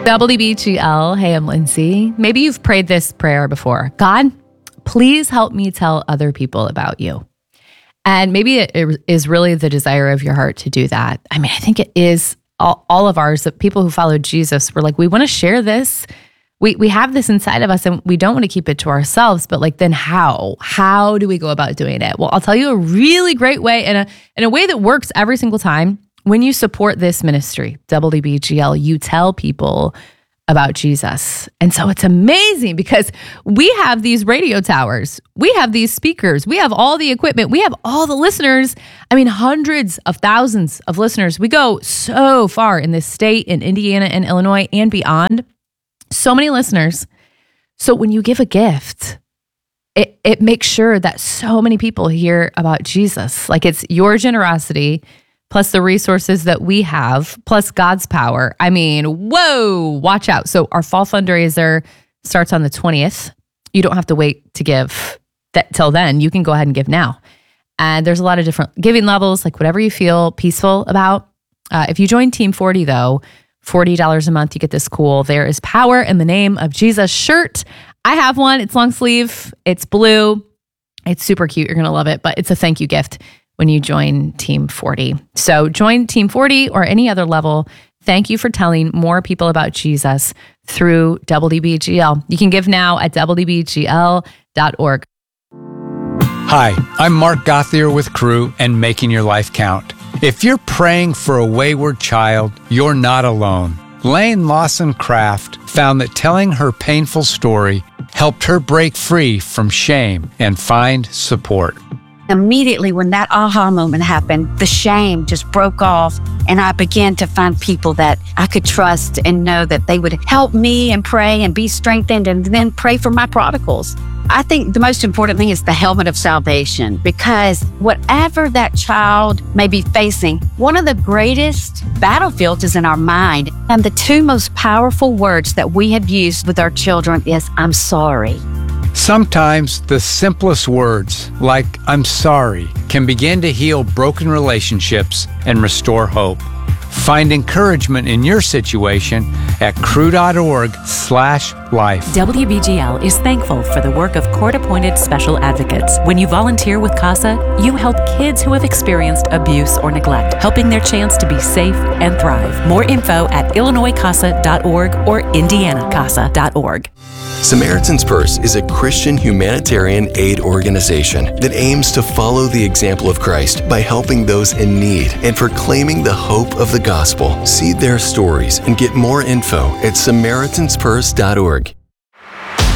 WBGL, hey, I'm Lindsay. Maybe you've prayed this prayer before. God, please help me tell other people about you. And maybe it is really the desire of your heart to do that. I mean, I think it is all of ours, that people who follow Jesus, we're like, we want to share this. We have this inside of us and we don't want to keep it to ourselves, but like, then how? How do we go about doing it? Well, I'll tell you a really great way, and in a way that works every single time. When you support this ministry, WBGL, you tell people about Jesus. And so it's amazing because we have these radio towers, we have these speakers, we have all the equipment, we have all the listeners. I mean, hundreds of thousands of listeners. We go so far in this state, in Indiana and Illinois and beyond. So many listeners. So when you give a gift, it makes sure that so many people hear about Jesus. Like, it's your generosity plus the resources that we have, plus God's power. I mean, whoa, watch out. So our fall fundraiser starts on the 20th. You don't have to wait to give till then. You can go ahead and give now. And there's a lot of different giving levels, like whatever you feel peaceful about. If you join Team 40 though, $40 a month, you get this cool "There is Power in the Name of Jesus" shirt. I have one. It's long sleeve. It's blue. It's super cute. You're going to love it, but it's a thank you gift when you join Team 40. So join Team 40 or any other level. Thank you for telling more people about Jesus through WBGL. You can give now at WBGL.org. Hi, I'm Mark Gothier with Cru and Making Your Life Count. If you're praying for a wayward child, you're not alone. Lane Lawson Craft found that telling her painful story helped her break free from shame and find support. Immediately when that aha moment happened, the shame just broke off, and I began to find people that I could trust and know that they would help me and pray and be strengthened, and then pray for my prodigals. I think the most important thing is the helmet of salvation, because whatever that child may be facing, one of the greatest battlefields is in our mind. And the two most powerful words that we have used with our children is, "I'm sorry." Sometimes the simplest words, like "I'm sorry," can begin to heal broken relationships and restore hope. Find encouragement in your situation at cru.org/life. WBGL is thankful for the work of court-appointed special advocates. When you volunteer with CASA, you help kids who have experienced abuse or neglect, helping their chance to be safe and thrive. More info at illinoiscasa.org or indianacasa.org. Samaritan's Purse is a Christian humanitarian aid organization that aims to follow the example of Christ by helping those in need and proclaiming the hope of the gospel. See their stories and get more info at samaritanspurse.org.